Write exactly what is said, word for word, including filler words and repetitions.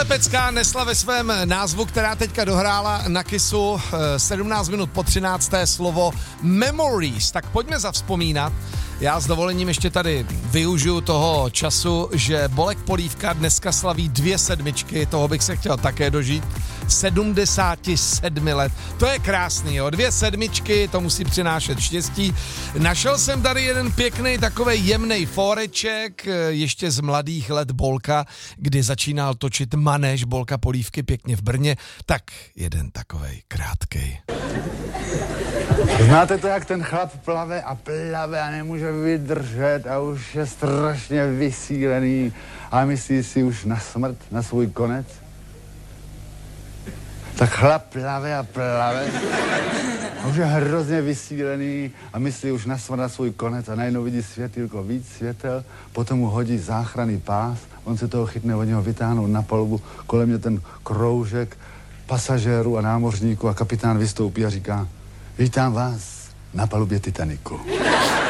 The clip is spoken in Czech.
Slepecká nesla ve svém názvu, která teďka dohrála na Kissu sedmnáct minut po třinácté slovo Memories. Tak pojďme zavzpomínat. Já s dovolením ještě tady využiju toho času, že Bolek Polívka dneska slaví dvě sedmičky, toho bych se chtěl také dožít. sedmdesát sedm let. To je krásný, jo. Dvě sedmičky, to musí přinášet štěstí. Našel jsem tady jeden pěkný takovej jemnej fóreček, ještě z mladých let Bolka, kdy začínal točit manéž Bolka Polívky pěkně v Brně. Tak jeden takovej krátkej. Znáte to, jak ten chlap plave a plave a nemůže vydržet a už je strašně vysílený a myslí si už na smrt, na svůj konec? Tak chlap plave a plave a už je hrozně vysílený a myslí už na smrt, na svůj konec a najednou vidí světýlko, víc světel, potom mu hodí záchranný pás, on se toho chytne, oni ho vytáhnou na palubu, kolem mě ten kroužek pasažérů a námořníků a kapitán vystoupí a říká: vítám vás na palubě Titaniku.